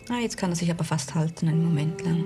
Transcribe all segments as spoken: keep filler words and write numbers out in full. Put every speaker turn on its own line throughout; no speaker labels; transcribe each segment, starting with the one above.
Ah, jetzt kann er sich aber fast halten, einen Moment lang.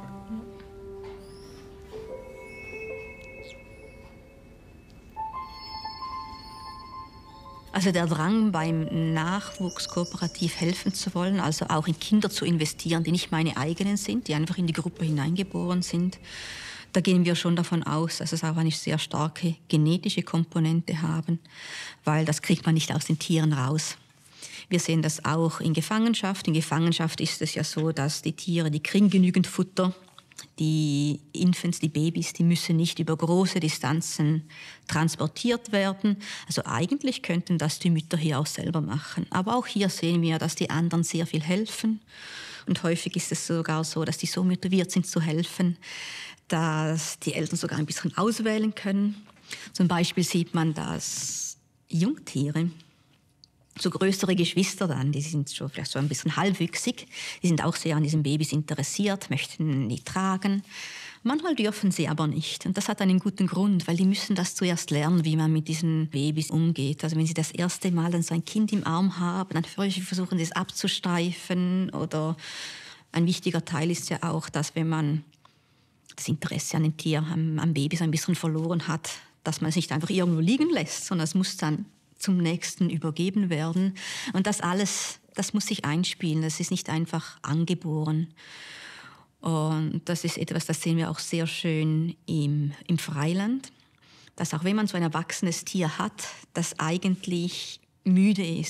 Also der Drang, beim Nachwuchs kooperativ helfen zu wollen, also auch in Kinder zu investieren, die nicht meine eigenen sind, die einfach in die Gruppe hineingeboren sind, da gehen wir schon davon aus, dass es auch eine sehr starke genetische Komponente haben, weil das kriegt man nicht aus den Tieren raus. Wir sehen das auch in Gefangenschaft. In Gefangenschaft ist es ja so, dass die Tiere, die kriegen genügend Futter. Die Infants, die Babys, die müssen nicht über große Distanzen transportiert werden. Also eigentlich könnten das die Mütter hier auch selber machen. Aber auch hier sehen wir, dass die anderen sehr viel helfen. Und häufig ist es sogar so, dass die so motiviert sind zu helfen, dass die Eltern sogar ein bisschen auswählen können. Zum Beispiel sieht man, dass Jungtiere, so größere Geschwister dann, die sind schon vielleicht so ein bisschen halbwüchsig, die sind auch sehr an diesen Babys interessiert, möchten die tragen. Manchmal dürfen sie aber nicht. Und das hat einen guten Grund, weil die müssen das zuerst lernen, wie man mit diesen Babys umgeht. Also wenn sie das erste Mal dann so ein Kind im Arm haben, dann versuchen sie es abzustreifen. Oder ein wichtiger Teil ist ja auch, dass wenn man das Interesse an dem Tier, am, am Baby so ein bisschen verloren hat, dass man es nicht einfach irgendwo liegen lässt, sondern es muss dann zum Nächsten übergeben werden. Und das alles, das muss sich einspielen. Das ist nicht einfach angeboren. Und das ist etwas, das sehen wir auch sehr schön im, im Freiland, dass auch wenn man so ein erwachsenes Tier hat, das eigentlich müde ist,